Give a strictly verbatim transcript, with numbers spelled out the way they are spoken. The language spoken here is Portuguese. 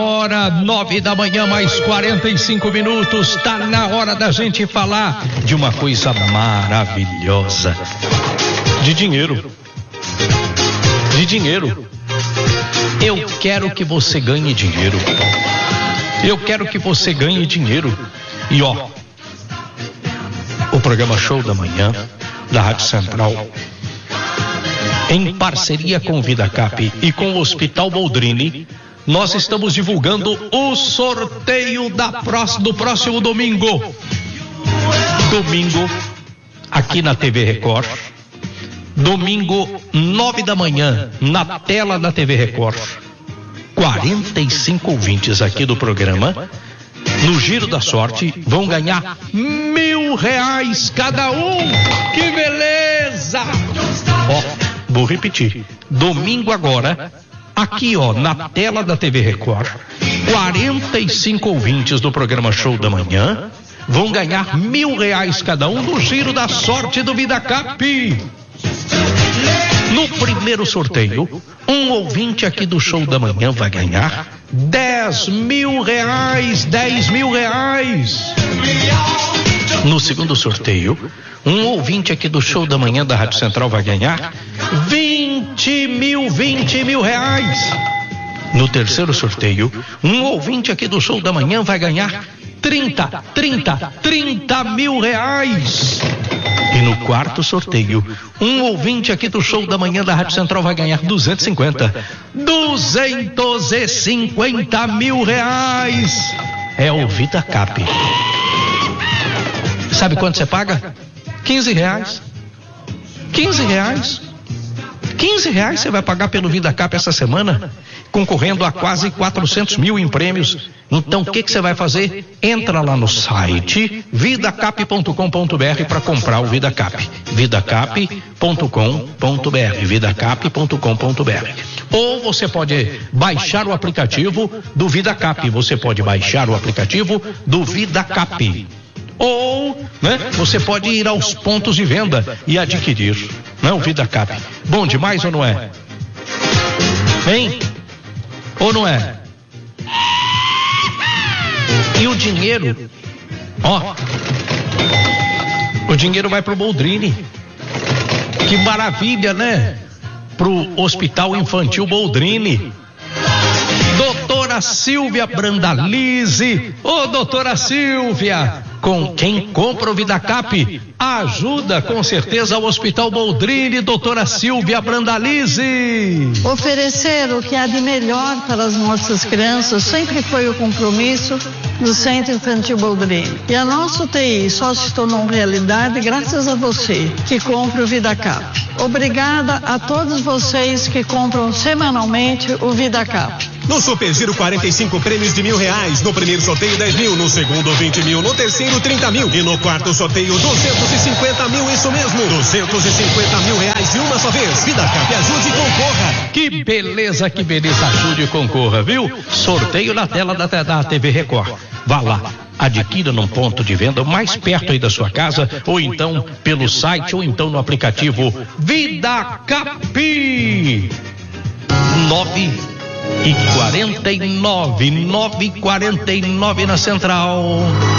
Hora nove da manhã, mais quarenta e cinco minutos. Tá na hora da gente falar de uma coisa maravilhosa: de dinheiro. De dinheiro. Eu quero que você ganhe dinheiro. Eu quero que você ganhe dinheiro. E ó, o programa Show da Manhã da Rádio Central, em parceria com o VidaCap e com o Hospital Boldrini, nós estamos divulgando o sorteio da próxima, do próximo domingo. Domingo, aqui na T V Record. Domingo, nove da manhã, na tela da T V Record. quarenta e cinco ouvintes aqui do programa, no Giro da Sorte, vão ganhar mil reais cada um. Que beleza! Ó, vou repetir. Domingo agora, aqui ó, na tela da T V Record, quarenta e cinco ouvintes do programa Show da Manhã vão ganhar mil reais cada um do Giro da Sorte do VidaCap. No primeiro sorteio, um ouvinte aqui do Show da Manhã vai ganhar dez mil reais, dez mil reais. No segundo sorteio, um ouvinte aqui do Show da Manhã da Rádio Central vai ganhar vinte mil, vinte mil reais. No terceiro sorteio, um ouvinte aqui do Show da Manhã vai ganhar trinta, trinta, trinta mil reais. E no quarto sorteio, um ouvinte aqui do Show da Manhã da Rádio Central vai ganhar duzentos e cinquenta, duzentos e cinquenta mil reais. É o VidaCap. Sabe quanto você paga? quinze reais. quinze reais. quinze reais você vai pagar pelo VidaCap essa semana, concorrendo a quase quatrocentos mil em prêmios. Então o que que você vai fazer? Entra lá no site vidacap ponto com ponto br para comprar o VidaCap. vidacap ponto com ponto br. vidacap ponto com ponto br. Ou você pode baixar o aplicativo do VidaCap. Você pode baixar o aplicativo do VidaCap. Ou, né, você pode ir aos pontos de venda e adquirir, né, o VidaCap. Bom demais ou não é? Hein? Ou não é? E o dinheiro, ó, o dinheiro vai pro Boldrini. Que maravilha, né? Pro Hospital Infantil Boldrini. Doutora Silvia Brandalize. Ô, doutora Silvia, com quem compra o VidaCap, ajuda com certeza ao Hospital Boldrini. Doutora Silvia Brandalize. Oferecer o que há de melhor para as nossas crianças sempre foi o compromisso do Centro Infantil Boldrini. E a nossa U T I só se tornou realidade graças a você que compra o VidaCap. Obrigada a todos vocês que compram semanalmente o VidaCap. No Super Giro, quarenta e cinco prêmios de mil reais. No primeiro sorteio, dez mil. No segundo, vinte mil. No terceiro, trinta mil. E no quarto sorteio, duzentos e cinquenta mil. Isso mesmo, duzentos e cinquenta mil reais de uma só vez. VidaCap, ajude e concorra. Que beleza, que beleza, ajude e concorra, viu? Sorteio na tela da, da T V Record. Vá lá, adquira num ponto de venda mais perto aí da sua casa, ou então pelo site, ou então no aplicativo VidaCap. Nove e quarenta e nove, nove e quarenta e nove na Central.